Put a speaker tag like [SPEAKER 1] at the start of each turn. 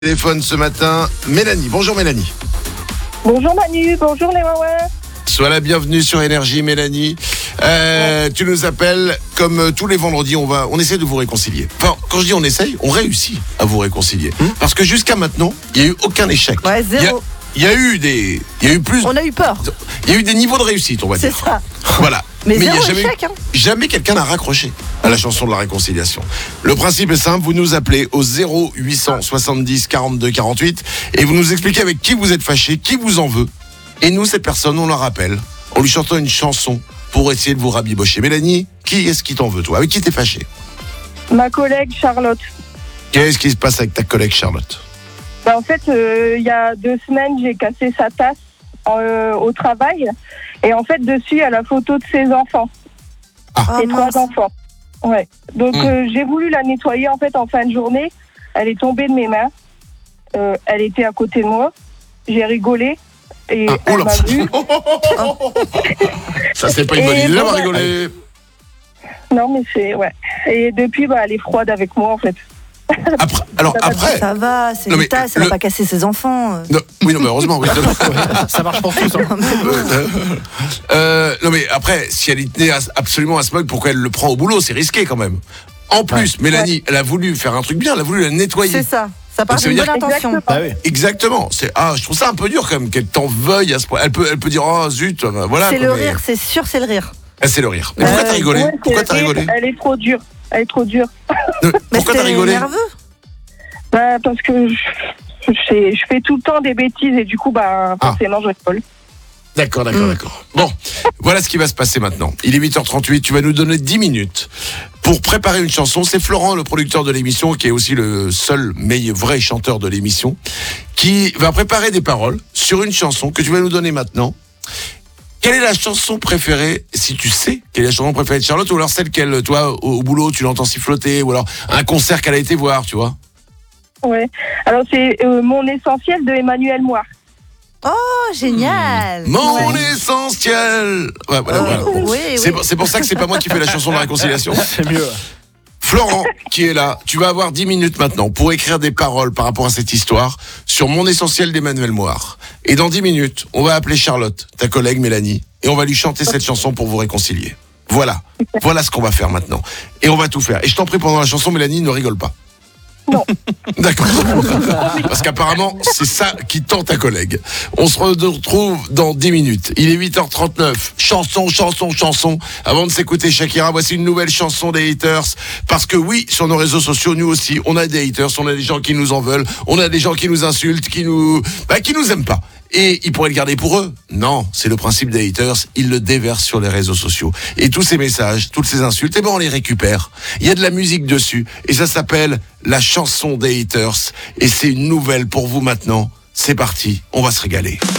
[SPEAKER 1] Téléphone ce matin, Mélanie. Bonjour Mélanie.
[SPEAKER 2] Bonjour Manu, bonjour les Wawa.
[SPEAKER 1] Sois la bienvenue sur Énergie Mélanie. Tu nous appelles comme tous les vendredis, on essaie de vous réconcilier. Enfin, quand je dis on essaye, on réussit à vous réconcilier. Parce que jusqu'à maintenant, il n'y a eu aucun échec.
[SPEAKER 2] Ouais, zéro.
[SPEAKER 1] Il y a eu plus.
[SPEAKER 2] On a eu peur.
[SPEAKER 1] Il y a eu des niveaux de réussite, on va dire.
[SPEAKER 2] C'est ça.
[SPEAKER 1] Voilà.
[SPEAKER 2] Mais
[SPEAKER 1] il y a
[SPEAKER 2] zéro
[SPEAKER 1] jamais,
[SPEAKER 2] échec, hein.
[SPEAKER 1] jamais quelqu'un n'a raccroché à la chanson de la réconciliation. Le principe est simple, vous nous appelez au 0870 42 48 et vous nous expliquez avec qui vous êtes fâché, qui vous en veut. Et nous, cette personne, on la rappelle en lui chantant une chanson pour essayer de vous rabibocher. Mélanie, qui est-ce qui t'en veut, toi? Avec qui t'es fâché?
[SPEAKER 2] Ma collègue Charlotte.
[SPEAKER 1] Qu'est-ce qui se passe avec ta collègue Charlotte?
[SPEAKER 2] En fait, il y a 2 semaines, j'ai cassé sa tasse au travail. Et en fait, dessus, il y a la photo de ses enfants. Ses 3 enfants. Ouais. Donc, j'ai voulu la nettoyer en fait en fin de journée. Elle est tombée de mes mains. Elle était à côté de moi. J'ai rigolé. Et elle m'a vu.
[SPEAKER 1] Ça, c'est pas une bonne idée d'avoir rigolé.
[SPEAKER 2] Non, mais c'est... Ouais. Et depuis, elle est froide avec moi, en fait.
[SPEAKER 1] Après...
[SPEAKER 3] Ça va, c'est une tasse, elle n'a pas cassé ses enfants.
[SPEAKER 1] Non, oui, non, mais heureusement. Oui,
[SPEAKER 4] ça marche pour tous.
[SPEAKER 1] Non, mais après, si elle y tenait absolument à ce mug, pourquoi elle le prend au boulot? C'est risqué quand même. En plus, Mélanie, elle a voulu faire un truc bien, elle a voulu la nettoyer.
[SPEAKER 3] C'est ça. Ça part d'une bonne intention.
[SPEAKER 2] Exactement.
[SPEAKER 4] Ah oui.
[SPEAKER 1] Exactement. Je trouve ça un peu dur quand même qu'elle t'en veuille à ce point. Elle peut dire oh zut, voilà.
[SPEAKER 3] C'est le rire, c'est sûr, c'est le rire.
[SPEAKER 1] Ah, c'est le rire. Mais pourquoi t'as rigolé?
[SPEAKER 2] Ouais,
[SPEAKER 1] Pourquoi t'as rigolé?
[SPEAKER 2] Elle est trop dure. Elle est trop dure.
[SPEAKER 1] Pourquoi t'as rigolé?
[SPEAKER 3] Nerveux.
[SPEAKER 2] Parce que je fais tout le temps des bêtises et du coup, forcément, je rigole.
[SPEAKER 1] D'accord. Bon, voilà ce qui va se passer maintenant. Il est 8h38, tu vas nous donner 10 minutes pour préparer une chanson. C'est Florent, le producteur de l'émission, qui est aussi le seul vrai chanteur de l'émission, qui va préparer des paroles sur une chanson que tu vas nous donner maintenant. Quelle est la chanson préférée, si tu sais, quelle est la chanson préférée de Charlotte, ou alors celle qu'elle, toi, au boulot, tu l'entends siffloter, ou alors un concert qu'elle a été voir, tu vois?
[SPEAKER 2] Ouais. Alors, c'est Mon essentiel de Emmanuel Moir.
[SPEAKER 3] Oh, génial.
[SPEAKER 1] Mon essentiel. Ouais, voilà.
[SPEAKER 3] Oui.
[SPEAKER 1] C'est pour ça que c'est pas moi qui fais la chanson de la réconciliation.
[SPEAKER 4] C'est mieux.
[SPEAKER 1] Florent, qui est là, tu vas avoir 10 minutes maintenant pour écrire des paroles par rapport à cette histoire sur Mon essentiel d'Emmanuel Moir. Et dans 10 minutes, on va appeler Charlotte, ta collègue Mélanie, et on va lui chanter cette chanson pour vous réconcilier. Voilà ce qu'on va faire maintenant. Et on va tout faire. Et je t'en prie, pendant la chanson, Mélanie, ne rigole pas.
[SPEAKER 2] Non.
[SPEAKER 1] D'accord. Parce qu'apparemment, c'est ça qui tente ta collègue. On se retrouve dans 10 minutes. Il est 8h39. Chanson. Avant de s'écouter Shakira, voici une nouvelle chanson des haters. Parce que oui, sur nos réseaux sociaux, nous aussi, on a des haters, on a des gens qui nous en veulent, on a des gens qui nous insultent, qui nous aiment pas. Et ils pourraient le garder pour eux. Non, c'est le principe des haters. Ils le déversent sur les réseaux sociaux. Et tous ces messages, toutes ces insultes, on les récupère. Il y a de la musique dessus. Et ça s'appelle la chanson des haters. Et c'est une nouvelle pour vous maintenant. C'est parti, on va se régaler.